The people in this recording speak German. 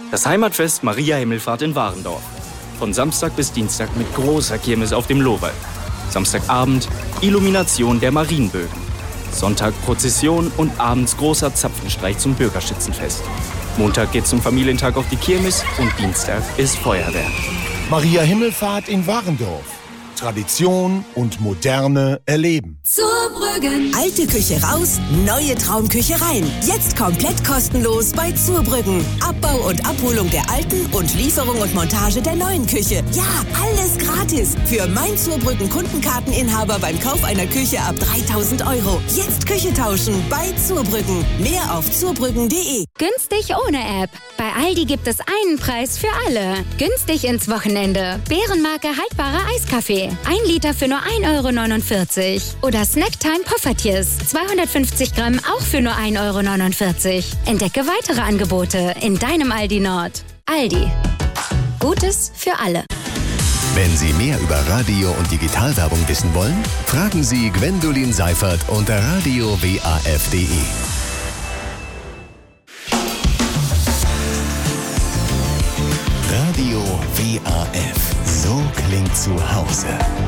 Das Heimatfest Maria Himmelfahrt in Warendorf. Von Samstag bis Dienstag mit großer Kirmes auf dem Lohwall. Samstagabend Illumination der Marienbögen. Sonntag Prozession und abends großer Zapfenstreich zum Bürgerschützenfest. Montag geht's zum Familientag auf die Kirmes und Dienstag ist Feuerwerk. Maria Himmelfahrt in Warendorf. Tradition und Moderne erleben. Zurbrüggen. Alte Küche raus, neue Traumküche rein. Jetzt komplett kostenlos bei Zurbrüggen. Abbau und Abholung der alten und Lieferung und Montage der neuen Küche. Ja, alles gratis. Für mein Zurbrüggen Kundenkarteninhaber beim Kauf einer Küche ab 3.000 €. Jetzt Küche tauschen bei Zurbrüggen. Mehr auf zurbrüggen.de. Günstig ohne App. Bei Aldi gibt es einen Preis für alle. Günstig ins Wochenende. Bärenmarke haltbarer Eiskaffee. 1 Liter für nur 1,49 € Oder Snacktime Poffertjes. 250 Gramm auch für nur 1,49 €. Entdecke weitere Angebote in deinem Aldi Nord. Aldi. Gutes für alle. Wenn Sie mehr über Radio- und Digitalwerbung wissen wollen, fragen Sie Gwendolin Seifert unter radiowaf.de. Radio WAF. So klingt zu Hause.